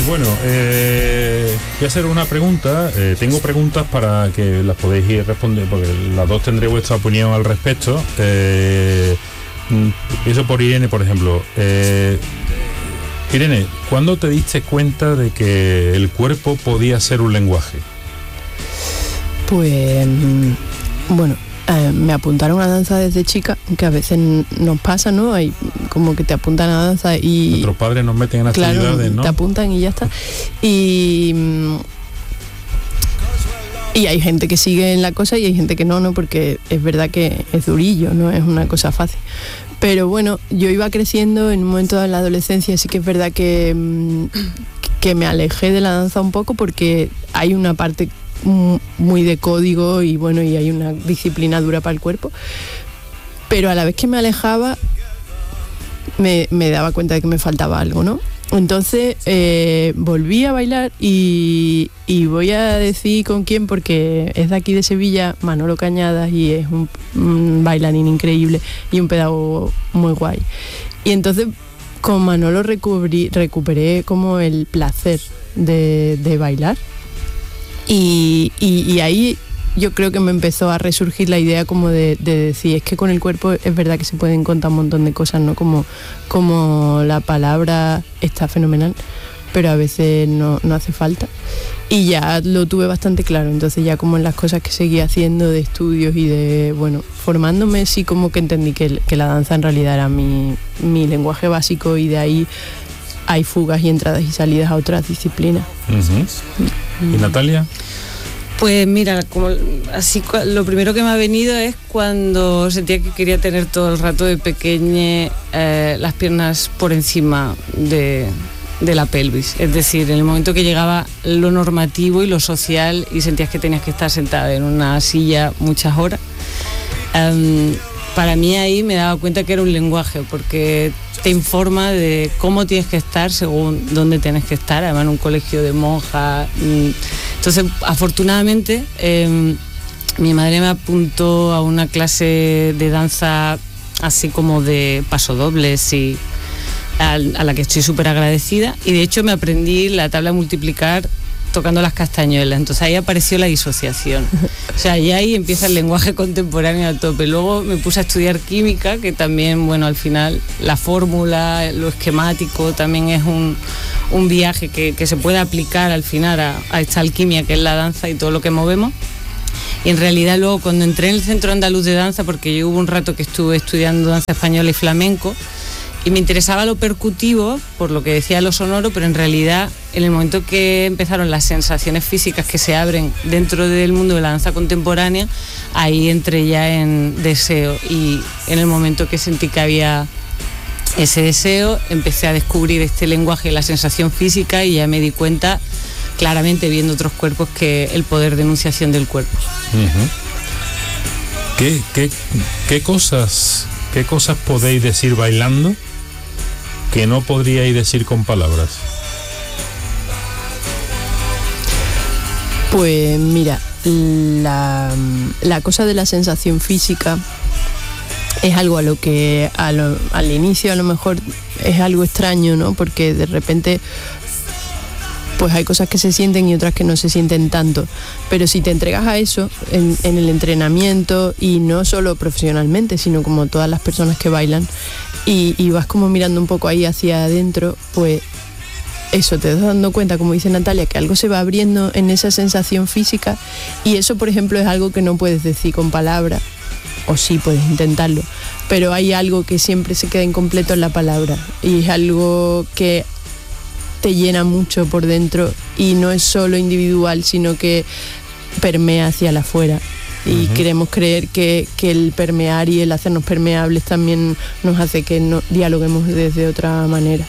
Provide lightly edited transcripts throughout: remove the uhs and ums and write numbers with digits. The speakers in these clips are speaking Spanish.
Bueno, voy a hacer una pregunta. Tengo preguntas para que las podéis ir responder, porque las dos tendré vuestra opinión al respecto. Empiezo por Irene, por ejemplo. Irene, ¿cuándo te diste cuenta de que el cuerpo podía ser un lenguaje? Pues, bueno, me apuntaron a danza desde chica, que a veces nos pasa, ¿no? Hay como que te apuntan a danza y... Nuestros padres nos meten en actividades, claro, ¿no? Te apuntan y ya está. Y hay gente que sigue en la cosa y hay gente que no, porque es verdad que es durillo, no es una cosa fácil. Pero bueno, yo iba creciendo en un momento de la adolescencia, sí que es verdad que me alejé de la danza un poco porque hay una parte muy de código y bueno, y hay una disciplina dura para el cuerpo, pero a la vez que me alejaba me daba cuenta de que me faltaba algo, ¿no? Entonces volví a bailar y voy a decir con quién, porque es de aquí de Sevilla, Manolo Cañadas, y es un bailarín increíble y un pedagogo muy guay. Y entonces con Manolo recuperé como el placer de bailar. Y ahí yo creo que me empezó a resurgir la idea como de decir, es que con el cuerpo es verdad que se pueden contar un montón de cosas, ¿no? Como la palabra está fenomenal, pero a veces no hace falta. Y ya lo tuve bastante claro, entonces ya como en las cosas que seguía haciendo de estudios y de, bueno, formándome, sí como que entendí que la danza en realidad era mi lenguaje básico, y de ahí hay fugas y entradas y salidas a otras disciplinas. ¿Y Natalia? Pues mira, lo primero que me ha venido es cuando sentía que quería tener todo el rato de pequeña las piernas por encima de la pelvis. Es decir, en el momento que llegaba lo normativo y lo social y sentías que tenías que estar sentada en una silla muchas horas, para mí ahí me daba cuenta que era un lenguaje, porque te informa de cómo tienes que estar según dónde tienes que estar, además en un colegio de monjas. Entonces, afortunadamente, mi madre me apuntó a una clase de danza así como de pasodobles y a la que estoy súper agradecida, y de hecho me aprendí la tabla de multiplicar tocando las castañuelas. Entonces ahí apareció la disociación. O sea, y ahí empieza el lenguaje contemporáneo a tope. Luego me puse a estudiar química, que también, bueno, al final la fórmula, lo esquemático también es un viaje que se puede aplicar al final a esta alquimia que es la danza y todo lo que movemos. Y en realidad luego cuando entré en el Centro Andaluz de Danza, porque yo hubo un rato que estuve estudiando danza española y flamenco, y me interesaba lo percutivo, por lo que decía lo sonoro, pero en realidad en el momento que empezaron las sensaciones físicas que se abren dentro del mundo de la danza contemporánea, ahí entré ya en deseo, y en el momento que sentí que había ese deseo, empecé a descubrir este lenguaje de la sensación física, y ya me di cuenta claramente viendo otros cuerpos que el poder de enunciación del cuerpo. ¿Qué cosas podéis decir bailando que no podríais decir con palabras? Pues mira, la cosa de la sensación física es algo a lo que al inicio a lo mejor es algo extraño, ¿no? Porque de repente pues hay cosas que se sienten y otras que no se sienten tanto, pero si te entregas a eso en el entrenamiento, y no solo profesionalmente, sino como todas las personas que bailan, y vas como mirando un poco ahí hacia adentro, pues eso, te das dando cuenta, como dice Natalia, que algo se va abriendo en esa sensación física, y eso, por ejemplo, es algo que no puedes decir con palabras, o sí puedes intentarlo, pero hay algo que siempre se queda incompleto en la palabra, y es algo que te llena mucho por dentro, y no es solo individual, sino que permea hacia el afuera. Y queremos creer que el permear y el hacernos permeables también nos hace que dialoguemos desde otra manera.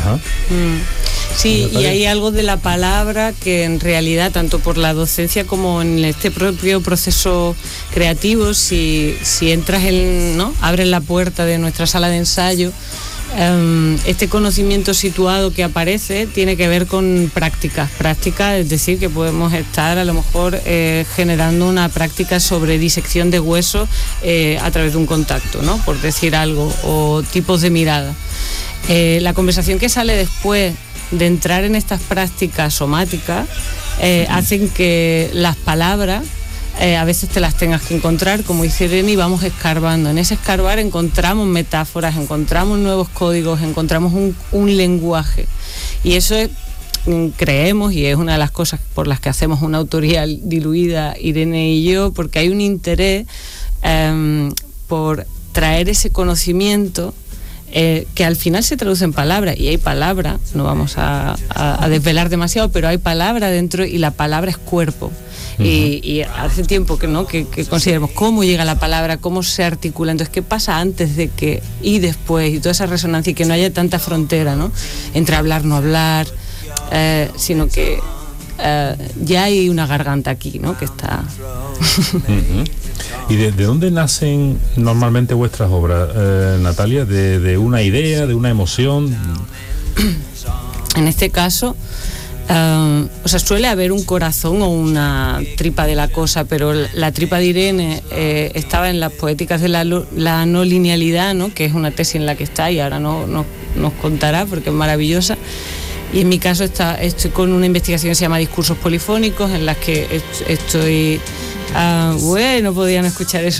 Sí, y hay algo de la palabra que en realidad, tanto por la docencia como en este propio proceso creativo, si entras abres la puerta de nuestra sala de ensayo, este conocimiento situado que aparece tiene que ver con práctica, es decir, que podemos estar a lo mejor generando una práctica sobre disección de hueso a través de un contacto, ¿no? Por decir algo, o tipos de mirada. La conversación que sale después de entrar en estas prácticas somáticas hacen que las palabras a veces te las tengas que encontrar, como dice Irene, y vamos escarbando. En ese escarbar encontramos metáforas, encontramos nuevos códigos, encontramos un lenguaje. Y eso es, creemos, y es una de las cosas por las que hacemos una autoría diluida, Irene y yo, porque hay un interés por traer ese conocimiento que al final se traduce en palabras, y hay palabra, no vamos a desvelar demasiado, pero hay palabra dentro, y la palabra es cuerpo. Y hace tiempo que consideremos cómo llega la palabra, cómo se articula, entonces qué pasa antes de que y después, y toda esa resonancia, y que no haya tanta frontera, ¿no?, entre hablar, no hablar, sino que ya hay una garganta aquí, ¿no?, que está... ¿Y de dónde nacen normalmente vuestras obras, Natalia? ¿De una idea, de una emoción? En este caso, suele haber un corazón o una tripa de la cosa, pero la tripa de Irene estaba en las poéticas de la no linealidad, ¿no?, que es una tesis en la que está, y ahora nos contará porque es maravillosa. Y en mi caso estoy con una investigación que se llama Discursos Polifónicos, en las que estoy... bueno, podían escuchar eso.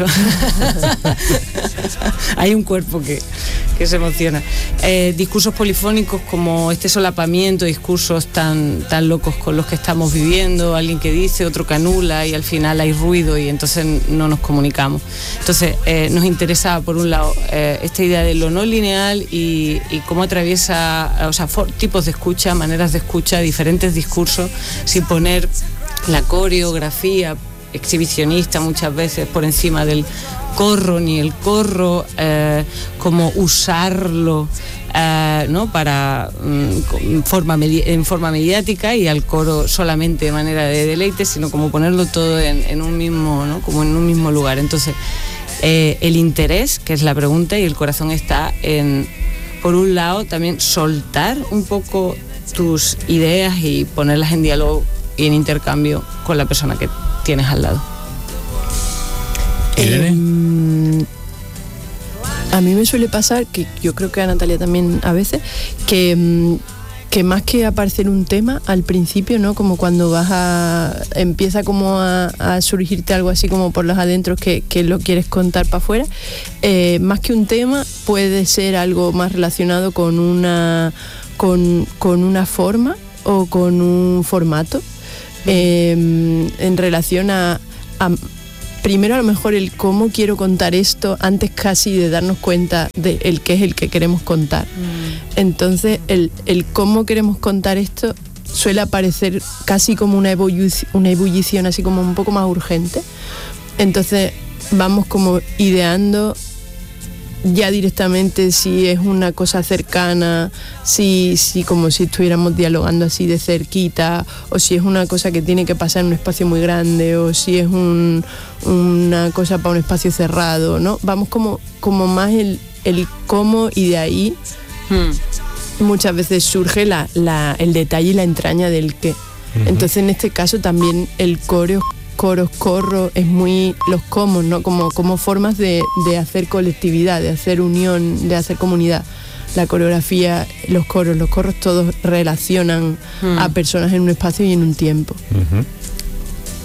Hay un cuerpo que se emociona. Discursos polifónicos, como este solapamiento, discursos tan locos con los que estamos viviendo, alguien que dice, otro que anula, y al final hay ruido y entonces no nos comunicamos. Entonces nos interesaba, por un lado, esta idea de lo no lineal y cómo atraviesa, tipos de escucha, maneras de escucha, diferentes discursos, sin poner la coreografía exhibicionista muchas veces por encima del corro, ni el corro como usarlo ¿no?, para en forma mediática, y al coro solamente de manera de deleite, sino como ponerlo todo en un mismo, ¿no?, como en un mismo lugar. Entonces el interés, que es la pregunta, y el corazón está en, por un lado, también soltar un poco tus ideas y ponerlas en diálogo y en intercambio con la persona que tienes al lado. A mí me suele pasar, que yo creo que a Natalia también a veces, que más que aparecer un tema al principio, ¿no?, como cuando empieza como a surgirte algo así como por los adentros que lo quieres contar para afuera, más que un tema puede ser algo más relacionado con una forma o con un formato, en relación a primero a lo mejor el cómo quiero contar esto antes casi de darnos cuenta de el que es el que queremos contar. Entonces el cómo queremos contar esto suele aparecer casi como una ebullición así como un poco más urgente. Entonces vamos como ideando ya directamente si es una cosa cercana, si como si estuviéramos dialogando así de cerquita, o si es una cosa que tiene que pasar en un espacio muy grande, o si es una cosa para un espacio cerrado, ¿no? Vamos como más el cómo, y de ahí muchas veces surge el detalle y la entraña del qué. Entonces en este caso también el corro es muy los cómo, ¿no? Como formas de hacer colectividad, de hacer unión, de hacer comunidad. La coreografía, los corros todos relacionan a personas en un espacio y en un tiempo.